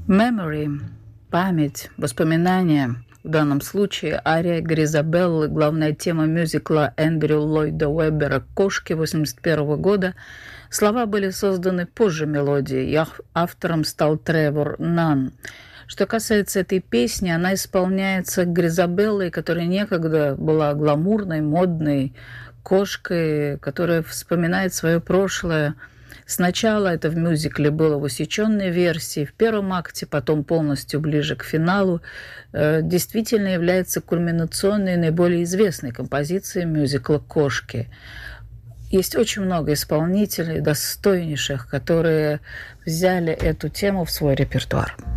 Memory, память, воспоминания. В данном случае ария Гризабеллы, главная тема мюзикла Эндрю Ллойда Уэббера «Кошки» 1981 года. Слова были созданы позже мелодии, и автором стал Тревор Нанн. Что касается этой песни, она исполняется Гризабеллой, которая некогда была гламурной, модной кошкой, которая вспоминает свое прошлое. Сначала это в мюзикле было в усеченной версии, в первом акте, потом полностью ближе к финалу. Действительно является кульминационной, наиболее известной композицией мюзикла «Кошки». Есть очень много исполнителей, достойнейших, которые взяли эту тему в свой репертуар.